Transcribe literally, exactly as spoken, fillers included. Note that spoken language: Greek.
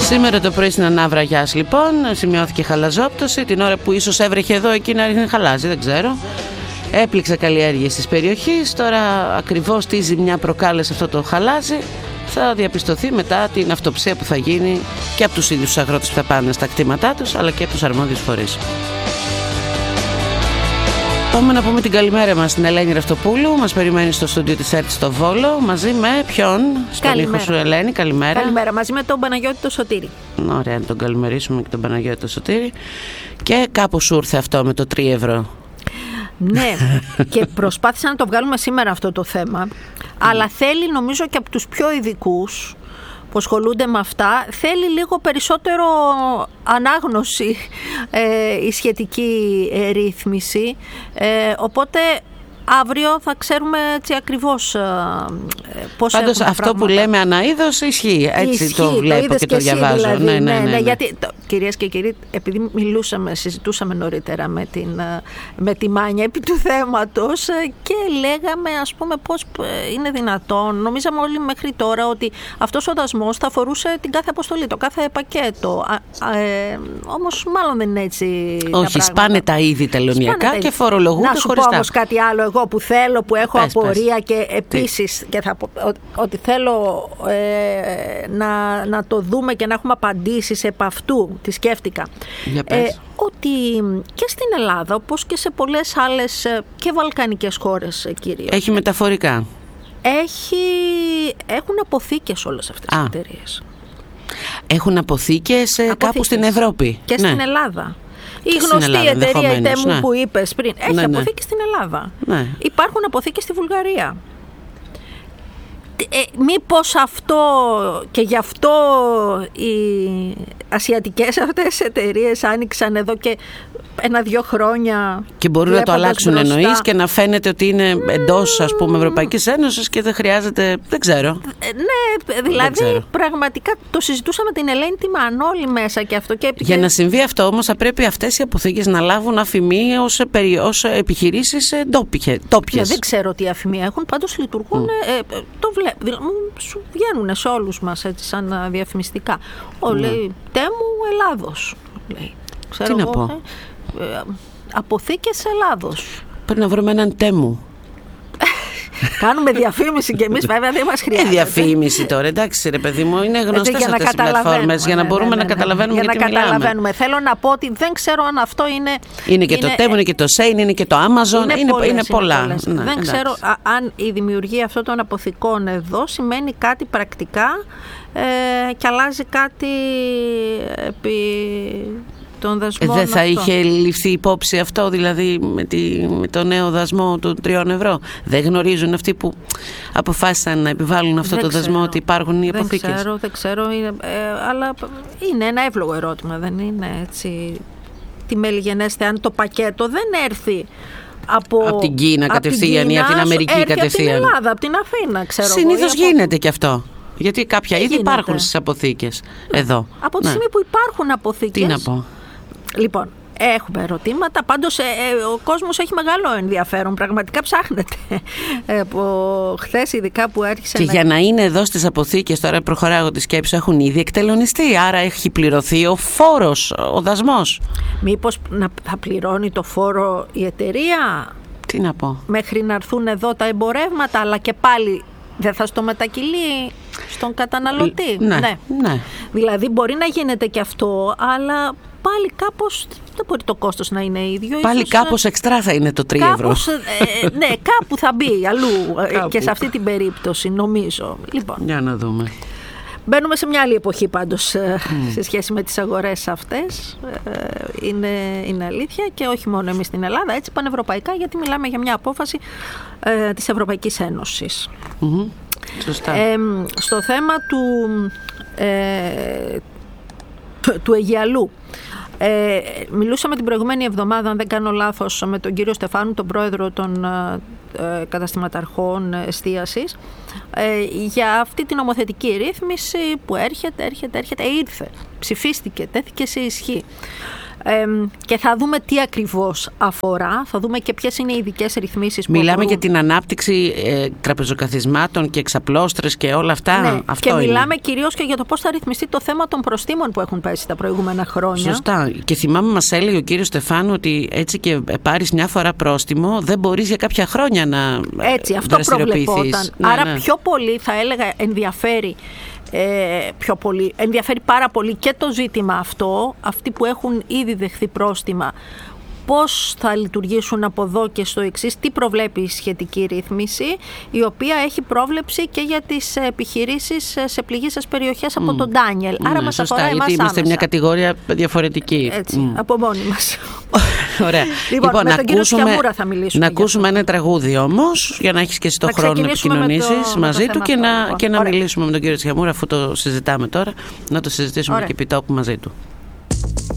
Σήμερα το πρωί στην Ανάβρα Γιάς λοιπόν σημειώθηκε χαλαζόπτωση. Την ώρα που ίσως έβρεχε εδώ, εκεί να ρίχνει χαλάζι, δεν ξέρω. Έπληξε καλλιέργειες της περιοχής. Τώρα ακριβώς τι ζημιά προκάλεσε αυτό το χαλάζι θα διαπιστωθεί μετά την αυτοψία που θα γίνει και από τους ίδιους τους αγρότες που θα πάνε στα κτήματά τους, αλλά και από τους αρμόδιους φορείς. Πάμε να πούμε την καλημέρα μας στην Ελένη Ραυτοπούλου. Μας περιμένει στο στούντιο της ΕΡΤ στο Βόλο. Μαζί με ποιον? Στον ήχο σου, Ελένη, καλημέρα. Καλημέρα, μαζί με τον Παναγιώτη το Σωτήρη. Ωραία, να τον καλημερίσουμε και τον Παναγιώτη το Σωτήρη. Και κάπου σου ήρθε αυτό με το τρία ευρώ. Ναι, και προσπάθησα να το βγάλουμε σήμερα αυτό το θέμα. Αλλά θέλει, νομίζω, και από τους πιο ειδικούς που ασχολούνται με αυτά, θέλει λίγο περισσότερο ανάγνωση ε, η σχετική ε, ρύθμιση. Ε, οπότε αύριο θα ξέρουμε έτσι ακριβώς ε, πώς. Πάντως αυτό πράγματα που λέμε αναείδος ισχύει. Έτσι ισχύει, το βλέπω το και το διαβάζω. Δηλαδή, ναι, ναι, ναι, ναι, ναι. Γιατί, το, κυρίες και κύριοι, επειδή μιλούσαμε, συζητούσαμε νωρίτερα με, την, με τη Μάνια επί του θέματος και λέγαμε, ας πούμε, πώς είναι δυνατόν. Νομίζαμε όλοι μέχρι τώρα ότι αυτός ο δασμός θα αφορούσε την κάθε αποστολή, το κάθε πακέτο. Ε, όμως μάλλον δεν είναι έτσι. Όχι, τα σπάνε τα είδη τελωνιακά και φορολογούνται χωριστά. Να σου πω όμως κάτι άλλο εγώ που θέλω, που έχω πες, απορία πες. Και επίσης και θα πω, ότι θέλω ε, να, να το δούμε και να έχουμε απαντήσεις επ' αυτού, τη σκέφτηκα. Ε, ότι και στην Ελλάδα, όπως και σε πολλές άλλες και βαλκανικές χώρες κυρίως. Έχει μεταφορικά. Έχει, έχουν αποθήκες όλες αυτές οι εταιρείες. Έχουν αποθήκες, αποθήκες κάπου στην Ευρώπη. Και ναι. Στην Ελλάδα. Η γνωστή Ελλάδα, εταιρεία η Τέμου ναι. που είπες πριν έχει ναι, αποθήκες ναι. στην Ελλάδα. Ναι. Υπάρχουν αποθήκες στη Βουλγαρία. Ε, μήπως αυτό και γι' αυτό οι ασιατικές αυτές εταιρείες άνοιξαν εδώ και ένα-δυο χρόνια. Και μπορούν να το αλλάξουν εννοείς και να φαίνεται ότι είναι εντός, ας πούμε, Ευρωπαϊκής Ένωσης και δεν χρειάζεται, δεν ξέρω. Ναι, δηλαδή πραγματικά το συζητούσαμε την Ελένη τη Μανώλη μέσα και αυτό. Και... Για να συμβεί αυτό όμως θα πρέπει αυτές οι αποθήκες να λάβουν αφημί ως, περι... ως επιχειρήσεις τόπιες. Δεν ξέρω τι αφημί έχουν, πάντως λειτουργούν, mm. ε, το βλέπω, σου βγαίνουν σε όλους μας έτσι σαν διαφημιστικά. Ο mm. λέει Τέμου Ελλάδος, λέει. Ξέρω τι εγώ, να πω. Ε, αποθήκες Ελλάδος. Πρέπει να βρούμε έναν Τέμου. Κάνουμε διαφήμιση και εμείς βέβαια δεν μας χρειάζεται. Ε, διαφήμιση τώρα, εντάξει ρε παιδί μου, είναι γνωστές αυτές οι πλατφόρμες για να μπορούμε ναι, ναι, ναι, να καταλαβαίνουμε για γιατί να καταλαβαίνουμε. Θέλω να πω ότι δεν ξέρω αν αυτό είναι... Είναι και είναι, το Temu, είναι και το Shein, είναι και το Amazon, είναι, είναι, πολλές, είναι πολλά. Είναι ναι, δεν εντάξει. ξέρω α, αν η δημιουργία αυτών των αποθηκών εδώ σημαίνει κάτι πρακτικά ε, και αλλάζει κάτι επί... Δεν θα είχε ληφθεί υπόψη αυτό, δηλαδή με, τη, με το νέο δασμό των τριών ευρώ. Δεν γνωρίζουν αυτοί που αποφάσισαν να επιβάλλουν αυτό δεν το ξέρω. δασμό ότι υπάρχουν οι αποθήκες. Δεν ξέρω, δεν ξέρω, είναι, ε, αλλά είναι ένα εύλογο ερώτημα, δεν είναι έτσι. Τι μελιγενέστε αν το πακέτο δεν έρθει από, από την Κίνα κατευθείαν ή από την Αμερική κατευθείαν. Από την Ελλάδα, από την Αθήνα, ξέρω. Συνήθως εγώ, γίνεται από... και αυτό. Γιατί κάποια είδη υπάρχουν στις αποθήκες ναι. εδώ. Από τη ναι. στιγμή που υπάρχουν αποθήκες. Τι να πω. Λοιπόν, έχουμε ερωτήματα. Πάντως ε, ε, ο κόσμος έχει μεγάλο ενδιαφέρον. Πραγματικά ψάχνεται. Ε, από χθες ειδικά που άρχισε και να... για να είναι εδώ στις αποθήκες, τώρα προχωράω τη σκέψη, έχουν ήδη εκτελονιστεί. Άρα έχει πληρωθεί ο φόρος, ο δασμός. Μήπως να, θα πληρώνει το φόρο η εταιρεία. Τι να πω. Μέχρι να έρθουν εδώ τα εμπορεύματα, αλλά και πάλι δεν θα στο μετακυλεί στον καταναλωτή. Ναι, ναι. ναι. Δηλαδή μπορεί να γίνεται και αυτό, αλλά πάλι κάπως δεν μπορεί το κόστος να είναι ίδιο. Πάλι ίσως, κάπως εξτρά θα είναι το τρία ευρώ. Κάπως, ε, ναι, κάπου θα μπει αλλού κάπου. Και σε αυτή την περίπτωση νομίζω. Λοιπόν, για να δούμε. Μπαίνουμε σε μια άλλη εποχή πάντως mm. σε σχέση με τις αγορές αυτές. Είναι, είναι αλήθεια και όχι μόνο εμείς στην Ελλάδα, έτσι πανευρωπαϊκά, γιατί μιλάμε για μια απόφαση ε, της Ευρωπαϊκής Ένωσης. Mm-hmm. Σωστά. Ε, στο θέμα του, ε, του Αιγιαλού. Ε, μιλούσαμε την προηγούμενη εβδομάδα, αν δεν κάνω λάθος, με τον κύριο Στεφάνου, τον πρόεδρο των ε, καταστηματαρχών εστίασης, ε, για αυτή την νομοθετική ρύθμιση που έρχεται, έρχεται, έρχεται, ήρθε, ψηφίστηκε, τέθηκε σε ισχύ. Ε, και θα δούμε τι ακριβώς αφορά, θα δούμε και ποιες είναι οι ειδικές ρυθμίσεις που Μιλάμε αφορούν. για την ανάπτυξη ε, τραπεζοκαθισμάτων και εξαπλώστρες και όλα αυτά. Ναι, αυτό και είναι. μιλάμε κυρίως και για το πώς θα ρυθμιστεί το θέμα των προστίμων που έχουν πέσει τα προηγούμενα χρόνια. Σωστά. Και θυμάμαι μας έλεγε ο κύριος Στεφάνου ότι έτσι και πάρεις μια φορά πρόστιμο δεν μπορείς για κάποια χρόνια να Έτσι, αυτό προβλεπόταν. Ναι, Άρα ναι. πιο πολύ θα έλεγα ενδιαφέρει Ε, πιο πολύ. Ενδιαφέρει πάρα πολύ και το ζήτημα αυτό, αυτοί που έχουν ήδη δεχθεί πρόστιμα, πώς θα λειτουργήσουν από εδώ και στο εξής, τι προβλέπει η σχετική ρύθμιση, η οποία έχει πρόβλεψη και για τις επιχειρήσεις σε πληγείσες περιοχές από mm. τον Ντάνιελ. Άρα mm, μας σωστά, αφορά εμάς γιατί είμαστε άμεσα. μια κατηγορία διαφορετική. Έτσι, mm. από μόνοι μας. Ωραία. Λοιπόν, λοιπόν, με να τον κύριο ακούσουμε, Σιαμούρα θα μιλήσουμε. να ακούσουμε ένα τραγούδι όμως, για να έχεις και εσύ το χρόνο να επικοινωνήσεις μαζί του και να, και να μιλήσουμε με τον κύριο Σιαμούρα, αφού το συζητάμε τώρα, να το συζητήσουμε Ωραία. και επί τόπου μαζί του.